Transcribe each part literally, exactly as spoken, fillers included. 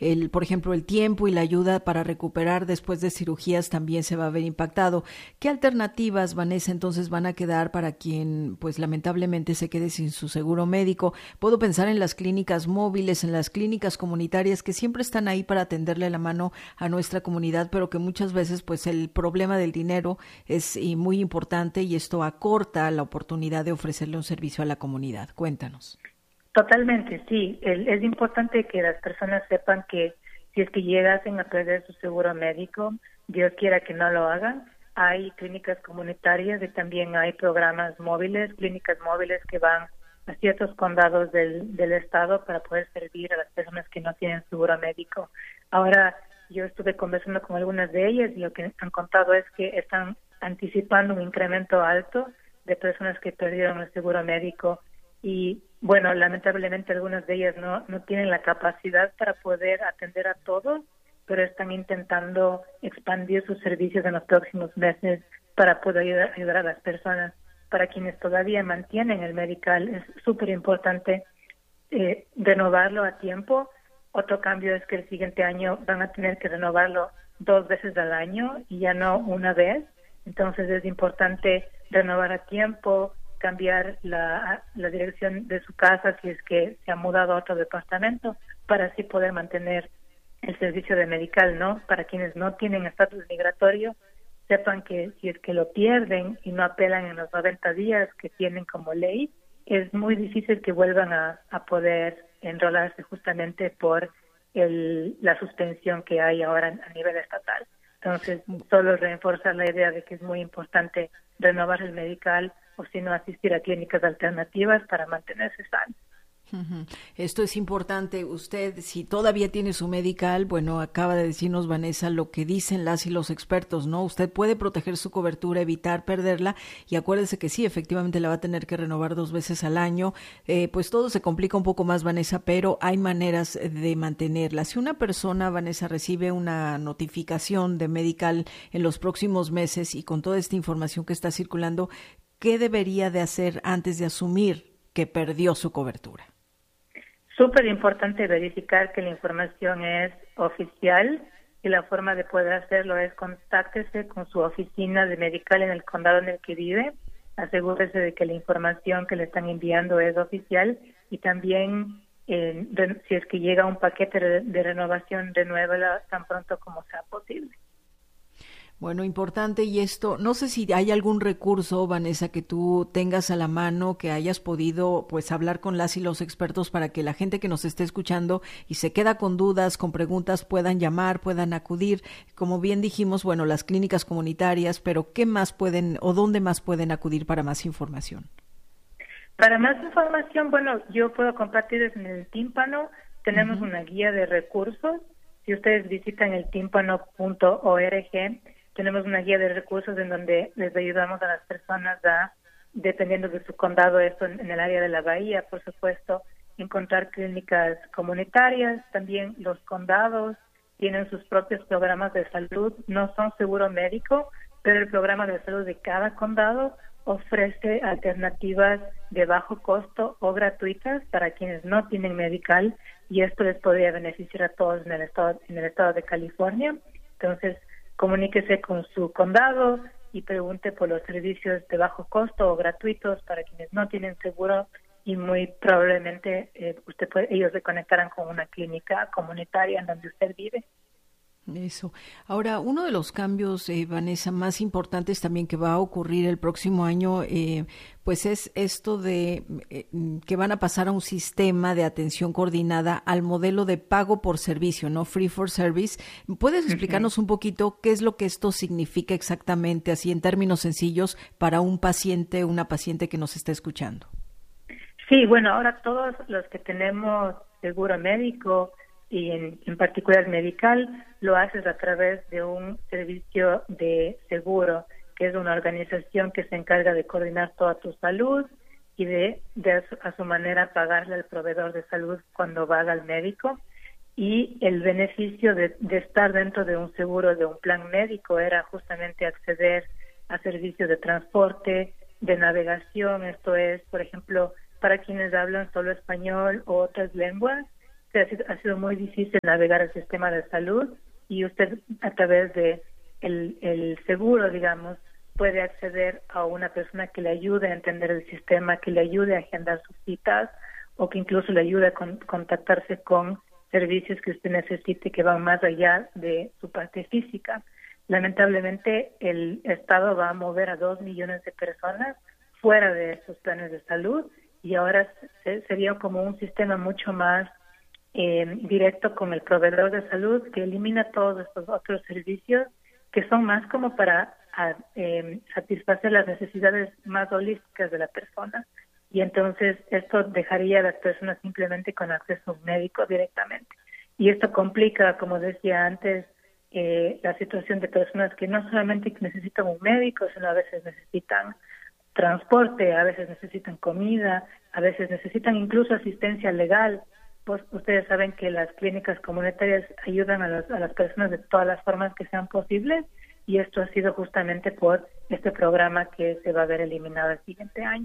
el, por ejemplo, el tiempo y la ayuda para recuperar después de cirugías también se va a ver impactado. ¿Qué alternativas, Vanessa, entonces van a quedar para quien, pues lamentablemente se quede sin su seguro médico? Puedo pensar en las clínicas móviles, en las clínicas comunitarias que siempre están ahí para tenderle la mano a nuestra comunidad, pero que muchas veces pues el problema del dinero es y muy importante y esto acorta la oportunidad de ofrecerle un servicio a la comunidad. Cuéntanos. Totalmente, sí. El, es importante que las personas sepan que si es que llegasen a perder su seguro médico, Dios quiera que no lo hagan, hay clínicas comunitarias y también hay programas móviles, clínicas móviles que van a ciertos condados del, del estado para poder servir a las personas que no tienen seguro médico. Ahora, yo estuve conversando con algunas de ellas y lo que han contado es que están anticipando un incremento alto de personas que perdieron el seguro médico y, bueno, lamentablemente algunas de ellas no, no tienen la capacidad para poder atender a todos, pero están intentando expandir sus servicios en los próximos meses para poder ayudar, ayudar a las personas. Para quienes todavía mantienen el medical, es súper importante eh, renovarlo a tiempo. Otro cambio es que el siguiente año van a tener que renovarlo dos veces al año y ya no una vez. Entonces es importante renovar a tiempo, cambiar la, la dirección de su casa si es que se ha mudado a otro departamento para así poder mantener el servicio de medical, ¿no? Para quienes no tienen estatus migratorio, sepan que si es que lo pierden y no apelan en los noventa días que tienen como ley, es muy difícil que vuelvan a, a poder enrolarse justamente por el, la suspensión que hay ahora a nivel estatal. Entonces, solo reforzar la idea de que es muy importante renovar el medical o si no asistir a clínicas alternativas para mantenerse sano. Uh-huh. Esto es importante. Usted, si todavía tiene su medical, bueno, acaba de decirnos, Vanessa, lo que dicen las y los expertos, ¿no? Usted puede proteger su cobertura, evitar perderla, y acuérdese que sí, efectivamente la va a tener que renovar dos veces al año. Eh, pues todo se complica un poco más, Vanessa, pero hay maneras de mantenerla. Si una persona, Vanessa, recibe una notificación de medical en los próximos meses y con toda esta información que está circulando, ¿qué debería de hacer antes de asumir que perdió su cobertura? Súper importante verificar que la información es oficial y la forma de poder hacerlo es contáctese con su oficina de medical en el condado en el que vive, asegúrese de que la información que le están enviando es oficial y también eh, de, si es que llega un paquete de, de renovación, renuévala tan pronto como sea posible. Bueno, importante, y esto, no sé si hay algún recurso, Vanessa, que tú tengas a la mano, que hayas podido pues hablar con las y los expertos para que la gente que nos esté escuchando y se queda con dudas, con preguntas, puedan llamar, puedan acudir. Como bien dijimos, bueno, las clínicas comunitarias, pero ¿qué más pueden o dónde más pueden acudir para más información? Para más información, bueno, yo puedo compartirles en el tímpano, tenemos uh-huh. una guía de recursos. Si ustedes visitan el tímpano punto org, tenemos una guía de recursos en donde les ayudamos a las personas a, dependiendo de su condado, esto en, en el área de la bahía, por supuesto, encontrar clínicas comunitarias. También los condados tienen sus propios programas de salud, no son seguro médico, pero el programa de salud de cada condado ofrece alternativas de bajo costo o gratuitas para quienes no tienen medical, y esto les podría beneficiar a todos en el estado, en el estado de California. Entonces, comuníquese con su condado y pregunte por los servicios de bajo costo o gratuitos para quienes no tienen seguro y muy probablemente eh, usted puede, ellos se conectarán con una clínica comunitaria en donde usted vive. Eso. Ahora, uno de los cambios, eh, Vanessa, más importantes también que va a ocurrir el próximo año, eh, pues es esto de eh, que van a pasar a un sistema de atención coordinada al modelo de pago por servicio, ¿no? Free for service. ¿Puedes explicarnos uh-huh. un poquito qué es lo que esto significa exactamente, así en términos sencillos, para un paciente, una paciente que nos está escuchando? Sí, bueno, ahora todos los que tenemos seguro médico y en, en particular medical, lo haces a través de un servicio de seguro, que es una organización que se encarga de coordinar toda tu salud y de, de a, su, a su manera pagarle al proveedor de salud cuando va al médico. Y el beneficio de, de estar dentro de un seguro, de un plan médico, era justamente acceder a servicios de transporte, de navegación. Esto es, por ejemplo, para quienes hablan solo español o otras lenguas, ha sido, ha sido muy difícil navegar el sistema de salud y usted a través de el, el seguro, digamos, puede acceder a una persona que le ayude a entender el sistema, que le ayude a agendar sus citas o que incluso le ayude a con, contactarse con servicios que usted necesite que van más allá de su parte física. Lamentablemente, el Estado va a mover a dos millones de personas fuera de esos planes de salud y ahora se, sería como un sistema mucho más eh, directo con el proveedor de salud que elimina todos estos otros servicios que son más como para a, eh, satisfacer las necesidades más holísticas de la persona. Y entonces esto dejaría a las personas simplemente con acceso médico directamente. Y esto complica, como decía antes, eh, la situación de personas que no solamente necesitan un médico, sino a veces necesitan transporte, a veces necesitan comida, a veces necesitan incluso asistencia legal. Pues ustedes saben que las clínicas comunitarias ayudan a, los, a las personas de todas las formas que sean posibles y esto ha sido justamente por este programa que se va a ver eliminado el siguiente año.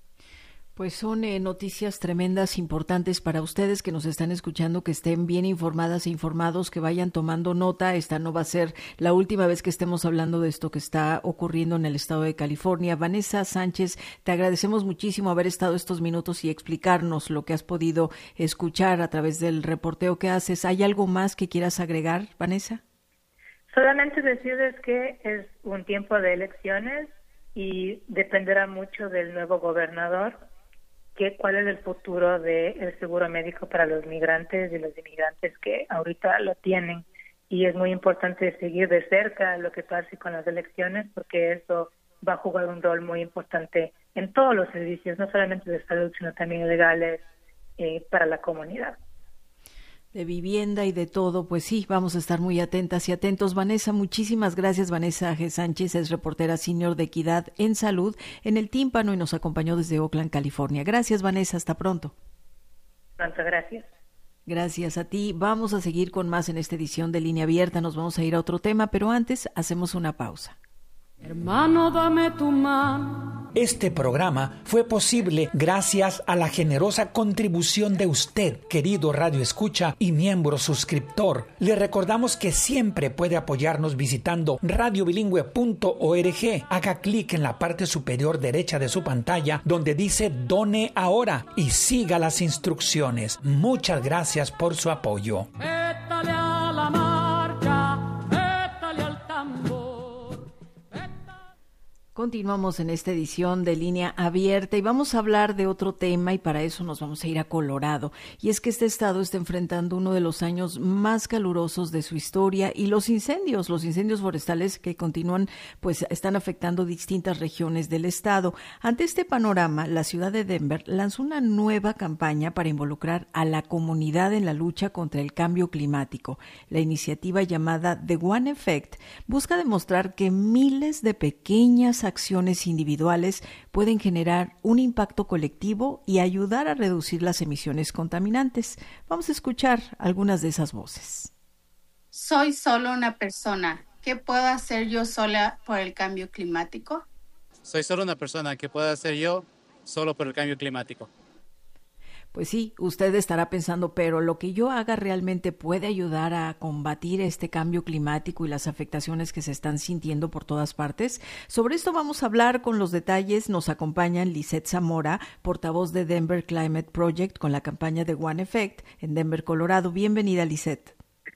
Pues son eh, noticias tremendas, importantes para ustedes que nos están escuchando, que estén bien informadas e informados, que vayan tomando nota. Esta no va a ser la última vez que estemos hablando de esto que está ocurriendo en el estado de California. Vanessa Sánchez, te agradecemos muchísimo haber estado estos minutos y explicarnos lo que has podido escuchar a través del reporteo que haces. ¿Hay algo más que quieras agregar, Vanessa? Solamente decirles que es un tiempo de elecciones y dependerá mucho del nuevo gobernador que cuál es el futuro del seguro médico para los migrantes y los inmigrantes que ahorita lo tienen. Y es muy importante seguir de cerca lo que pase con las elecciones porque eso va a jugar un rol muy importante en todos los servicios, no solamente de salud, sino también legales eh, para la comunidad. De vivienda y de todo, pues sí, vamos a estar muy atentas y atentos. Vanessa, muchísimas gracias. Vanessa G. Sánchez es reportera senior de Equidad en Salud en el Tímpano y nos acompañó desde Oakland, California. Gracias, Vanessa, hasta pronto. Pronto, gracias. Gracias a ti. Vamos a seguir con más en esta edición de Línea Abierta. Nos vamos a ir a otro tema, pero antes hacemos una pausa. Hermano, dame tu mano. Este programa fue posible gracias a la generosa contribución de usted, querido Radio Escucha y miembro suscriptor. Le recordamos que siempre puede apoyarnos visitando radio bilingüe punto org. Haga clic en la parte superior derecha de su pantalla donde dice Done Ahora y siga las instrucciones. Muchas gracias por su apoyo. Étale a la marcha, étale al tambor. Continuamos en esta edición de Línea Abierta y vamos a hablar de otro tema y para eso nos vamos a ir a Colorado. Y es que este estado está enfrentando uno de los años más calurosos de su historia y los incendios, los incendios forestales que continúan, pues están afectando distintas regiones del estado. Ante este panorama, la ciudad de Denver lanzó una nueva campaña para involucrar a la comunidad en la lucha contra el cambio climático. La iniciativa llamada The One Effect busca demostrar que miles de pequeñas acciones individuales pueden generar un impacto colectivo y ayudar a reducir las emisiones contaminantes. Vamos a escuchar algunas de esas voces. Soy solo una persona. ¿Qué puedo hacer yo sola por el cambio climático? Soy solo una persona. ¿Qué puedo hacer yo solo por el cambio climático? Pues sí, usted estará pensando, pero lo que yo haga realmente puede ayudar a combatir este cambio climático y las afectaciones que se están sintiendo por todas partes. Sobre esto vamos a hablar con los detalles. Nos acompañan Lisette Zamora, portavoz de Denver Climate Project con la campaña de One Effect en Denver, Colorado. Bienvenida, Lisette.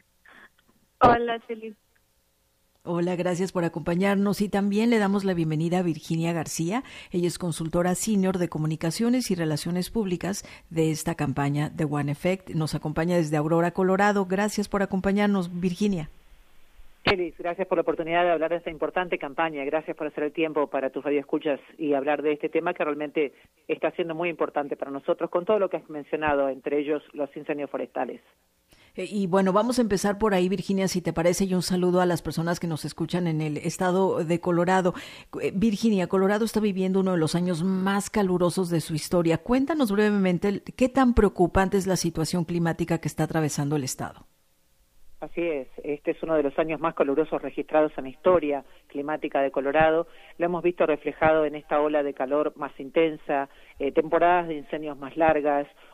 Hola, Celis. Hola, gracias por acompañarnos y también le damos la bienvenida a Virginia García. Ella es consultora senior de comunicaciones y relaciones públicas de esta campaña de One Effect. Nos acompaña desde Aurora, Colorado. Gracias por acompañarnos, Virginia. Elis, gracias por la oportunidad de hablar de esta importante campaña. Gracias por hacer el tiempo para tus radioescuchas y hablar de este tema que realmente está siendo muy importante para nosotros con todo lo que has mencionado, entre ellos los incendios forestales. Y bueno, vamos a empezar por ahí, Virginia, si te parece, y un saludo a las personas que nos escuchan en el estado de Colorado. Virginia, Colorado está viviendo uno de los años más calurosos de su historia. Cuéntanos brevemente qué tan preocupante es la situación climática que está atravesando el estado. Así es, este es uno de los años más calurosos registrados en la historia climática de Colorado. Lo hemos visto reflejado en esta ola de calor más intensa, eh, temporadas de incendios más largas,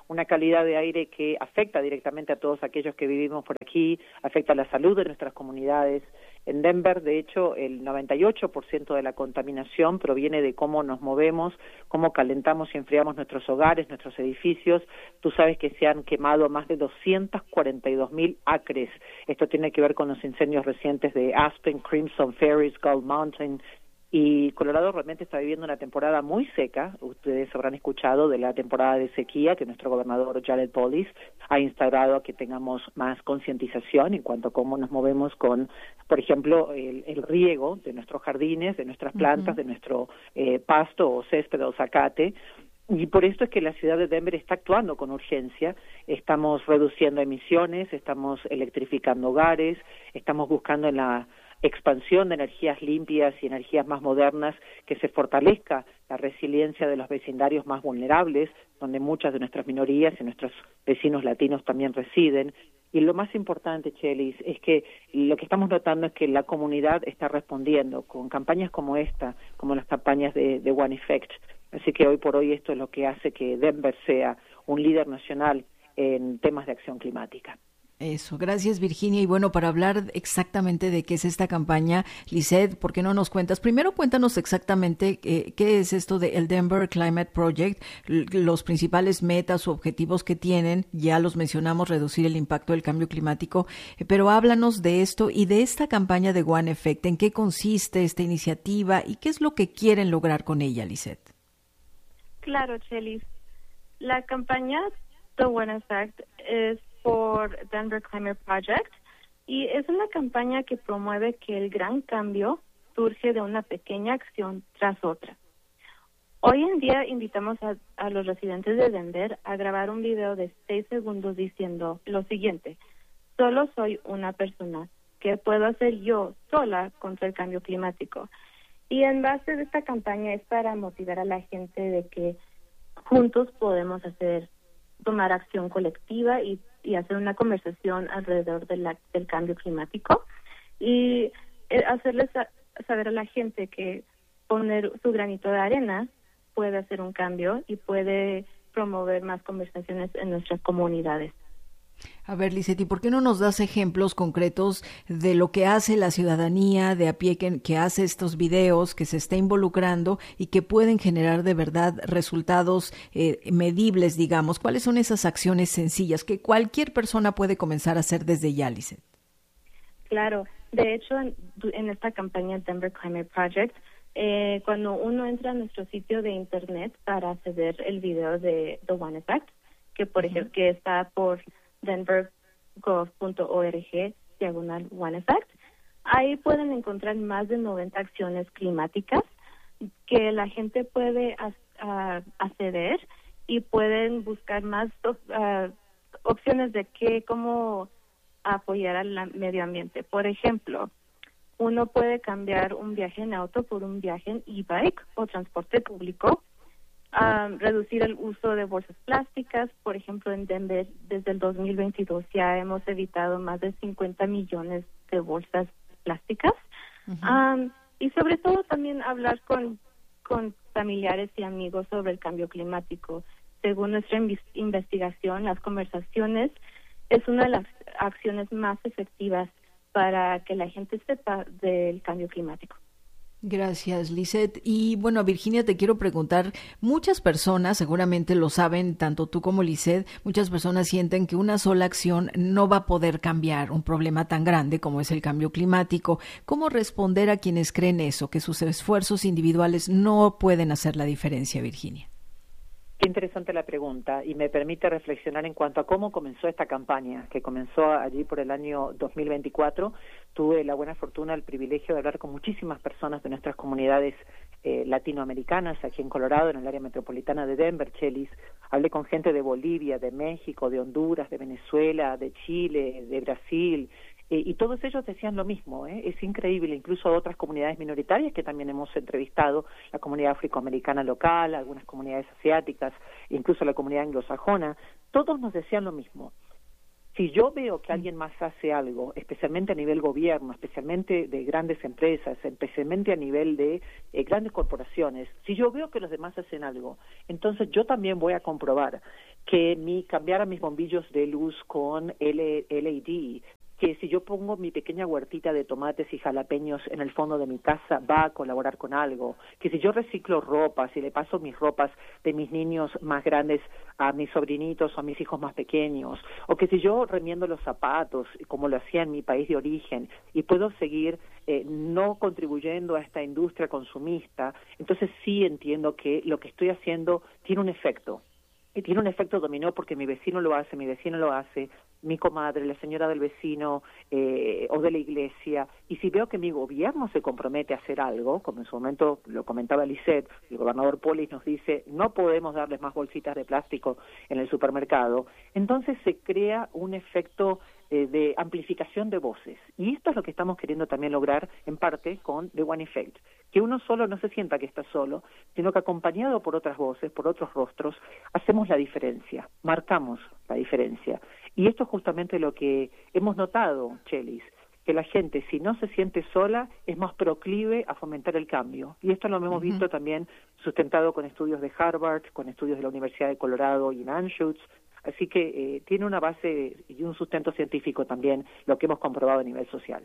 una calidad de aire que afecta directamente a todos aquellos que vivimos por aquí, afecta la salud de nuestras comunidades. En Denver, de hecho, el noventa y ocho por ciento de la contaminación proviene de cómo nos movemos, cómo calentamos y enfriamos nuestros hogares, nuestros edificios. Tú sabes que se han quemado más de doscientos cuarenta y dos mil acres. Esto tiene que ver con los incendios recientes de Aspen, Crimson, Ferris, Gold Mountain. Y Colorado realmente está viviendo una temporada muy seca. Ustedes habrán escuchado de la temporada de sequía que nuestro gobernador Jared Polis ha instaurado a que tengamos más concientización en cuanto a cómo nos movemos con, por ejemplo, el, el riego de nuestros jardines, de nuestras plantas, uh-huh. de nuestro eh, pasto o césped o zacate. Y por esto es que la ciudad de Denver está actuando con urgencia. Estamos reduciendo emisiones, estamos electrificando hogares, estamos buscando en la expansión de energías limpias y energías más modernas, que se fortalezca la resiliencia de los vecindarios más vulnerables, donde muchas de nuestras minorías y nuestros vecinos latinos también residen. Y lo más importante, Chelis, es que lo que estamos notando es que la comunidad está respondiendo con campañas como esta, como las campañas de, de One Effect. Así que hoy por hoy esto es lo que hace que Denver sea un líder nacional en temas de acción climática. Eso, gracias Virginia. Y bueno, para hablar exactamente de qué es esta campaña, Lizeth, ¿por qué no nos cuentas? Primero cuéntanos exactamente eh, qué es esto de el Denver Climate Project, los principales metas o objetivos que tienen, ya los mencionamos, reducir el impacto del cambio climático, eh, pero háblanos de esto y de esta campaña de One Effect, ¿en qué consiste esta iniciativa y qué es lo que quieren lograr con ella, Lizeth? Claro, Chelis. La campaña The One Effect es por Denver Climate Project y es una campaña que promueve que el gran cambio surge de una pequeña acción tras otra. Hoy en día invitamos a, a los residentes de Denver a grabar un video de seis segundos diciendo lo siguiente: solo soy una persona, ¿qué puedo hacer yo sola contra el cambio climático? Y en base de esta campaña es para motivar a la gente de que juntos podemos hacer tomar acción colectiva y, y hacer una conversación alrededor de la, del cambio climático y eh, hacerles a, saber a la gente que poner su granito de arena puede hacer un cambio y puede promover más conversaciones en nuestras comunidades. A ver, Lizeth, ¿y por qué no nos das ejemplos concretos de lo que hace la ciudadanía de a pie que, que hace estos videos, que se está involucrando y que pueden generar de verdad resultados eh, medibles, digamos? ¿Cuáles son esas acciones sencillas que cualquier persona puede comenzar a hacer desde ya, Lizeth? Claro, de hecho, en, en esta campaña Denver Climate Project, eh, cuando uno entra a nuestro sitio de internet para acceder el video de The One Effect, que por uh-huh. ejemplo que está por denver gov punto org diagonal One Effect. Ahí pueden encontrar más de noventa acciones climáticas que la gente puede uh, acceder y pueden buscar más uh, opciones de qué, cómo apoyar al medio ambiente. Por ejemplo, uno puede cambiar un viaje en auto por un viaje en e-bike o transporte público. Um, reducir el uso de bolsas plásticas. Por ejemplo, en Denver, desde el dos mil veintidós ya hemos evitado más de cincuenta millones de bolsas plásticas. Uh-huh. Um, y sobre todo también hablar con, con familiares y amigos sobre el cambio climático. Según nuestra inv- investigación, las conversaciones es una de las acciones más efectivas para que la gente sepa del cambio climático. Gracias, Lizeth. Y bueno, Virginia, te quiero preguntar, muchas personas, seguramente lo saben, tanto tú como Lizeth, muchas personas sienten que una sola acción no va a poder cambiar un problema tan grande como es el cambio climático. ¿Cómo responder a quienes creen eso, que sus esfuerzos individuales no pueden hacer la diferencia, Virginia? Qué interesante la pregunta y me permite reflexionar en cuanto a cómo comenzó esta campaña, que comenzó allí por el año dos mil veinticuatro. Tuve la buena fortuna, el privilegio de hablar con muchísimas personas de nuestras comunidades eh, latinoamericanas aquí en Colorado, en el área metropolitana de Denver, Chelis. Hablé con gente de Bolivia, de México, de Honduras, de Venezuela, de Chile, de Brasil. Eh, y todos ellos decían lo mismo, ¿eh? Es increíble, incluso otras comunidades minoritarias que también hemos entrevistado, la comunidad afroamericana local, algunas comunidades asiáticas, incluso la comunidad anglosajona, todos nos decían lo mismo. Si yo veo que alguien más hace algo, especialmente a nivel gobierno, especialmente de grandes empresas, especialmente a nivel de eh, grandes corporaciones, si yo veo que los demás hacen algo, entonces yo también voy a comprobar que mi cambiar a mis bombillos de luz con L E D, que si yo pongo mi pequeña huertita de tomates y jalapeños en el fondo de mi casa va a colaborar con algo, que si yo reciclo ropa, si le paso mis ropas de mis niños más grandes a mis sobrinitos o a mis hijos más pequeños, o que si yo remiendo los zapatos, como lo hacía en mi país de origen, y puedo seguir eh, no contribuyendo a esta industria consumista, entonces sí entiendo que lo que estoy haciendo tiene un efecto. Y tiene un efecto dominó porque mi vecino lo hace, mi vecino lo hace, mi comadre, la señora del vecino eh, o de la iglesia. Y si veo que mi gobierno se compromete a hacer algo, como en su momento lo comentaba Lisette, el gobernador Polis nos dice no podemos darles más bolsitas de plástico en el supermercado, entonces se crea un efecto eh, de amplificación de voces. Y esto es lo que estamos queriendo también lograr en parte con The One Effect, que uno solo no se sienta que está solo, sino que acompañado por otras voces, por otros rostros, hacemos la diferencia, marcamos la diferencia. Y esto es justamente lo que hemos notado, Chelis, que la gente, si no se siente sola, es más proclive a fomentar el cambio. Y esto lo hemos uh-huh. visto también sustentado con estudios de Harvard, con estudios de la Universidad de Colorado y en Anschutz. Así que eh, tiene una base y un sustento científico también lo que hemos comprobado a nivel social.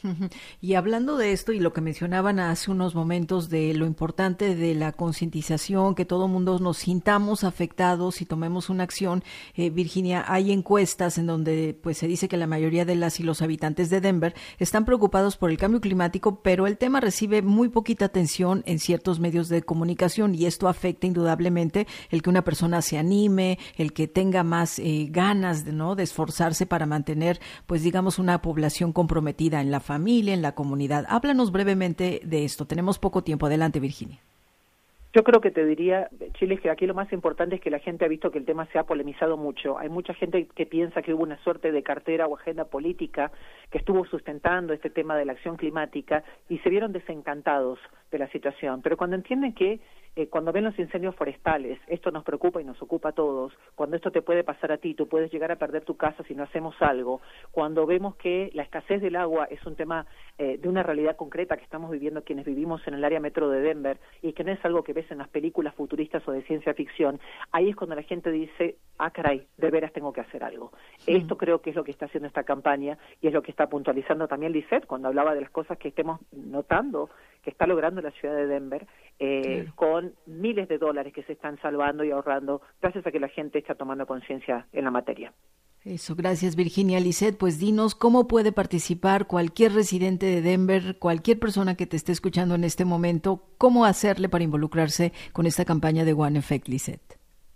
Y hablando de esto y lo que mencionaban hace unos momentos de lo importante de la concientización, que todo mundo nos sintamos afectados y tomemos una acción, eh, Virginia, hay encuestas en donde pues se dice que la mayoría de las y los habitantes de Denver están preocupados por el cambio climático, pero el tema recibe muy poquita atención en ciertos medios de comunicación y esto afecta indudablemente el que una persona se anime, el que tenga más eh, ganas de, ¿no? de esforzarse para mantener, pues digamos, una población comprometida en la familia, en la comunidad. Háblanos brevemente de esto. Tenemos poco tiempo. Adelante, Virginia. Yo creo que te diría, Chile, que aquí lo más importante es que la gente ha visto que el tema se ha polemizado mucho. Hay mucha gente que piensa que hubo una suerte de cartera o agenda política que estuvo sustentando este tema de la acción climática y se vieron desencantados de la situación. Pero cuando entienden que eh, cuando ven los incendios forestales, esto nos preocupa y nos ocupa a todos, cuando esto te puede pasar a ti, tú puedes llegar a perder tu casa si no hacemos algo, cuando vemos que la escasez del agua es un tema eh, de una realidad concreta que estamos viviendo quienes vivimos en el área metro de Denver y que no es algo que ves en las películas futuristas o de ciencia ficción, ahí es cuando la gente dice, ah caray, de veras tengo que hacer algo. Sí. Esto creo que es lo que está haciendo esta campaña y es lo que está puntualizando también Lisette cuando hablaba de las cosas que estemos notando que está logrando la ciudad de Denver eh, sí. con miles de dólares que se están salvando y ahorrando gracias a que la gente está tomando conciencia en la materia. Eso, gracias Virginia. Lisette, pues dinos cómo puede participar cualquier residente de Denver, cualquier persona que te esté escuchando en este momento, cómo hacerle para involucrarse con esta campaña de One Effect, Lisette.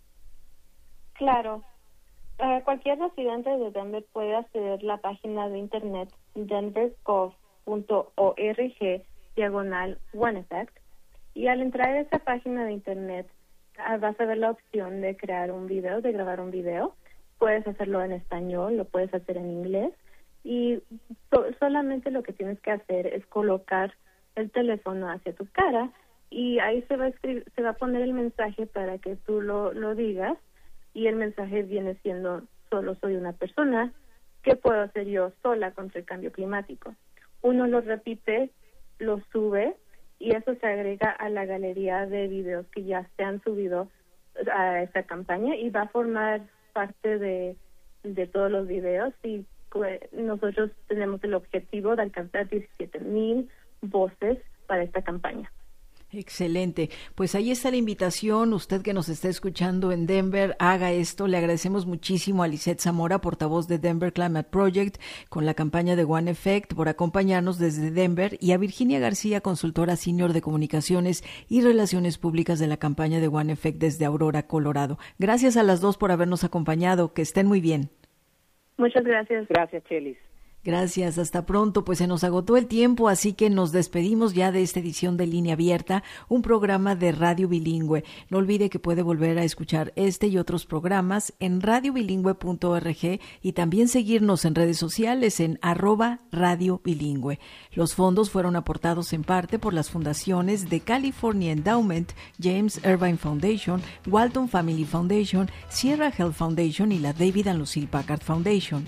Claro, uh, cualquier residente de Denver puede acceder a la página de internet denver gov punto org diagonal One Effect y al entrar a esa página de internet uh, vas a ver la opción de crear un video, de grabar un video. Puedes hacerlo en español, lo puedes hacer en inglés y so- solamente lo que tienes que hacer es colocar el teléfono hacia tu cara y ahí se va a escribir, se va a poner el mensaje para que tú lo, lo digas y el mensaje viene siendo solo soy una persona, ¿qué puedo hacer yo sola contra el cambio climático? Uno lo repite, lo sube y eso se agrega a la galería de videos que ya se han subido a esta campaña y va a formar parte de, de todos los videos y pues, nosotros tenemos el objetivo de alcanzar diecisiete mil voces para esta campaña. Excelente. Pues ahí está la invitación. Usted que nos está escuchando en Denver, haga esto. Le agradecemos muchísimo a Lisette Zamora, portavoz de Denver Climate Project, con la campaña de One Effect, por acompañarnos desde Denver, y a Virginia García, consultora senior de comunicaciones y relaciones públicas de la campaña de One Effect desde Aurora, Colorado. Gracias a las dos por habernos acompañado. Que estén muy bien. Muchas gracias. Gracias, Chelis. Gracias, hasta pronto. Pues se nos agotó el tiempo, así que nos despedimos ya de esta edición de Línea Abierta, un programa de Radio Bilingüe. No olvide que puede volver a escuchar este y otros programas en radio bilingüe punto org y también seguirnos en redes sociales en arroba Radio Bilingüe. Los fondos fueron aportados en parte por las fundaciones de California Endowment, James Irvine Foundation, Walton Family Foundation, Sierra Health Foundation y la David and Lucille Packard Foundation.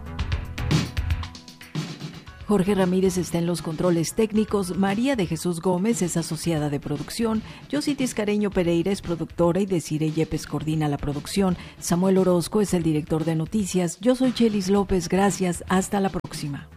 Jorge Ramírez está en los controles técnicos, María de Jesús Gómez es asociada de producción, Yossi Tiscareño Pereira es productora y Desiree Yepes coordina la producción, Samuel Orozco es el director de noticias, yo soy Chelis López, gracias, hasta la próxima.